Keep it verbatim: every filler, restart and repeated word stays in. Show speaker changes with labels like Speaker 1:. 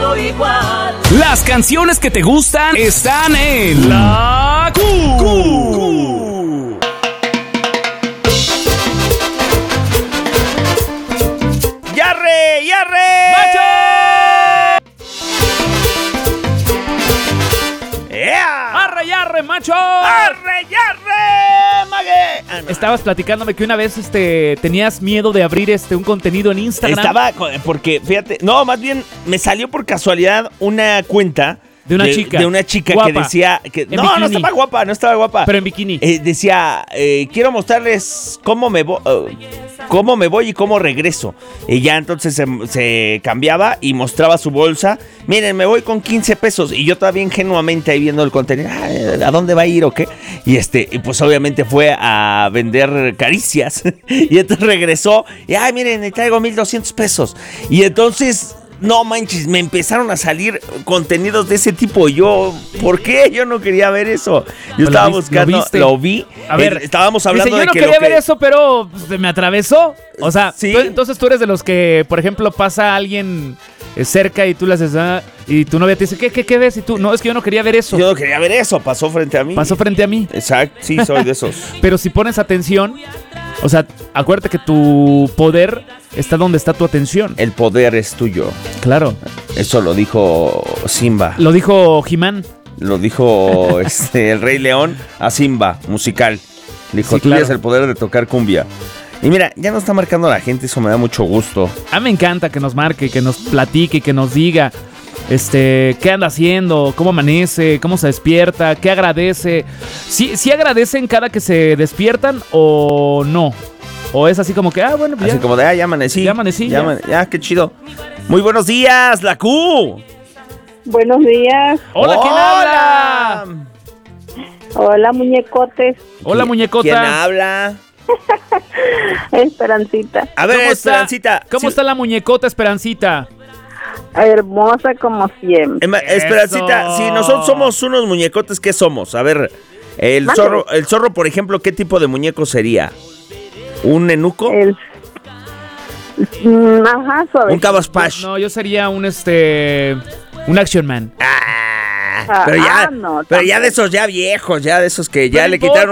Speaker 1: mundo igual.
Speaker 2: Las canciones que te gustan están en La Q. Q.
Speaker 3: ¡Yarre, yarre!
Speaker 2: ¡Macho!
Speaker 3: ¡Ea!
Speaker 2: ¡Arre, yarre, macho!
Speaker 3: ¡Arre, yarre, mague! Ah, no.
Speaker 2: Estabas platicándome que una vez este tenías miedo de abrir este un contenido en Instagram.
Speaker 3: Estaba, porque, fíjate, no, más bien me salió por casualidad una cuenta
Speaker 2: de una chica.
Speaker 3: De una chica
Speaker 2: guapa.
Speaker 3: que decía que
Speaker 2: En
Speaker 3: no,
Speaker 2: bikini.
Speaker 3: no estaba guapa, no estaba guapa.
Speaker 2: Pero en bikini.
Speaker 3: Eh, decía, eh, quiero mostrarles cómo me voy, uh, cómo me voy y cómo regreso. Y ya entonces se, se cambiaba y mostraba su bolsa. Miren, me voy con quince pesos. Y yo todavía ingenuamente ahí viendo el contenido, ¿a dónde va a ir o qué? Y este, y pues obviamente fue a vender caricias. Y entonces regresó. Y ay, miren, le traigo mil doscientos pesos. Y entonces, no manches, me empezaron a salir contenidos de ese tipo. Yo, ¿por qué? Yo no quería ver eso. Yo estaba
Speaker 2: ¿Lo viste?
Speaker 3: buscando,
Speaker 2: ¿Lo viste?
Speaker 3: lo vi.
Speaker 2: A ver,
Speaker 3: eh, estábamos hablando
Speaker 2: dice, yo
Speaker 3: de
Speaker 2: no
Speaker 3: que
Speaker 2: quería
Speaker 3: lo que...
Speaker 2: ver eso, pero se me atravesó. O sea,
Speaker 3: Sí.
Speaker 2: tú- entonces tú eres de los que, por ejemplo, pasa alguien eh, cerca y tú le haces, ah, y tu novia te dice, ¿qué, qué, qué ves? Y tú, no, es que yo no quería ver eso.
Speaker 3: Yo no quería ver eso, pasó frente a mí.
Speaker 2: Pasó frente a mí.
Speaker 3: Exacto, sí, soy de esos.
Speaker 2: Pero si pones atención, o sea, acuérdate que tu poder está donde está tu atención.
Speaker 3: El poder es tuyo.
Speaker 2: Claro.
Speaker 3: Eso lo dijo Simba.
Speaker 2: Lo dijo He-Man.
Speaker 3: Lo dijo este, el Rey León a Simba, musical. Le dijo,
Speaker 2: Sí,
Speaker 3: tú
Speaker 2: claro.
Speaker 3: tienes el poder de tocar cumbia. Y mira, ya nos está marcando la gente, eso me da mucho gusto.
Speaker 2: A mí me encanta que nos marque, que nos platique, que nos diga este, qué anda haciendo, cómo amanece, cómo se despierta, qué agradece. ¿Sí, sí agradecen cada que se despiertan o no? ¿O es así como que, ah, bueno, pues
Speaker 3: Así
Speaker 2: ya,
Speaker 3: como de, ah, ya amanecí.
Speaker 2: Ya amanecí,
Speaker 3: Ya,
Speaker 2: ya.
Speaker 3: amane- ya, qué chido. Muy buenos días, la Q.
Speaker 4: Buenos días.
Speaker 2: ¡Hola, ¿quién habla?
Speaker 4: Hola, muñecotes.
Speaker 2: Hola, muñecota.
Speaker 3: ¿Quién habla?
Speaker 4: Esperancita.
Speaker 3: A ver,
Speaker 2: ¿Cómo está?
Speaker 3: Esperancita.
Speaker 2: ¿Cómo
Speaker 3: sí-
Speaker 2: está la muñecota Esperancita?
Speaker 4: Hermosa como siempre.
Speaker 3: Emma- Esperancita,
Speaker 2: Eso.
Speaker 3: si nosotros somos unos muñecotes, ¿qué somos? A ver, el
Speaker 4: Mande.
Speaker 3: zorro, el zorro, por ejemplo, ¿qué tipo de muñeco sería? ¿Un enuco?
Speaker 4: El... Mm, Ajá, suave.
Speaker 3: ¿Un cabaspash?
Speaker 2: No, yo sería un este un Action Man.
Speaker 3: Ah,
Speaker 4: Ah,
Speaker 3: pero ya,
Speaker 4: ah, no,
Speaker 3: pero ya
Speaker 4: tampoco.
Speaker 3: de esos ya viejos, ya de esos que ya
Speaker 2: No
Speaker 3: le
Speaker 2: importa.
Speaker 3: quitaron